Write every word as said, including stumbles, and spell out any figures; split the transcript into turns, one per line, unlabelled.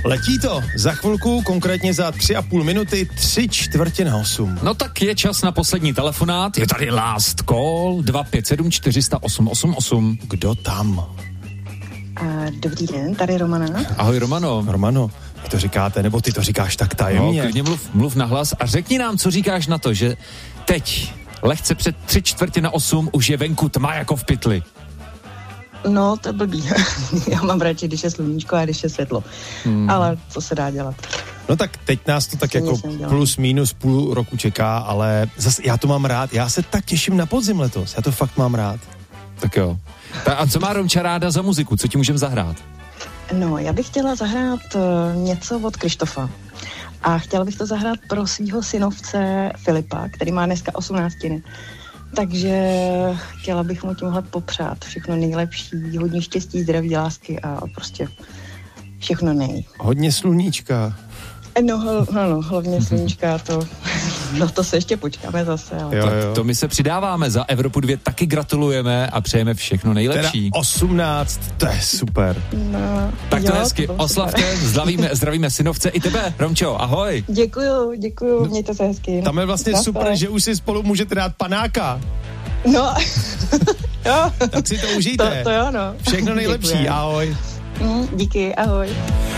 Letí to. Za chvilku, konkrétně za tři a půl minuty, tři čtvrtě na osm.
No tak je čas na poslední telefonát. Je tady last call dva pět sedm čtyři nula osm osm osm.
Kdo tam?
A dobrý den, tady Romana.
Ahoj Romano.
Romano, vy to říkáte, nebo ty to říkáš tak tajemně?
No, klidně mluv, mluv nahlas a řekni nám, co říkáš na to, že teď, lehce před tři čtvrtě na osm, už je venku tma jako v pytli.
No, to je blbý. Já mám radši, když je sluníčko a když je světlo. Hmm. Ale co se dá dělat?
No tak teď nás to tak
Stejně
jako plus minus půl roku čeká, ale zase já to mám rád. Já se tak těším na podzim letos. Já to fakt mám rád.
Tak jo. Ta, a co má Romča ráda za muziku? Co ti můžeme zahrát?
No, já bych chtěla zahrát uh, něco od Krištofa. A chtěla bych to zahrát pro svýho synovce Filipa, který má dneska osmnáctiny. Takže chtěla bych mu tímhle popřát všechno nejlepší, hodně štěstí, zdraví, lásky a prostě všechno nej.
Hodně sluníčka.
No, hl, no hlavně sluníčka, to, no to se ještě počkáme zase. Ale...
Jo, jo. To my se přidáváme, za Evropu dvě taky gratulujeme a přejeme všechno nejlepší.
Teda osmnáct, to je super.
No,
tak to
jo,
hezky,
to
oslavte, zdravíme, zdravíme synovce i tebe, Romčo, ahoj.
Děkuju, děkuju, mějte se hezky.
Tam je vlastně
Zase.
super, že už si spolu můžete dát panáka.
No, jo.
Tak si to užijte.
To, to jo, no.
Všechno nejlepší,
Děkujem.
ahoj.
Mm, díky, ahoj.